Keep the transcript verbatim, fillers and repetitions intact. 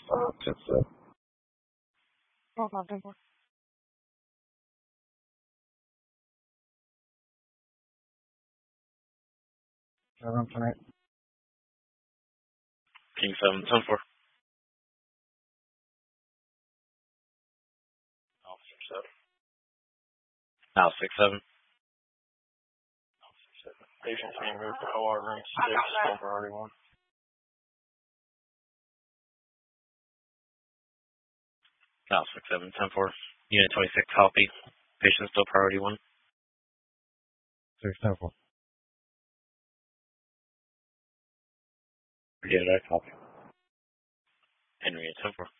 Uh, just, uh, Hold on, ten four. seven tonight. King seven, ten four. Alpha six seven. Alpha six seven. Alpha six seven. Patient's being moved to O R room six, still priority one. Alpha six seven, ten four. Unit twenty-six, copy. Patient still priority one. six ten four. Yeah, that copy. Henry, ten four.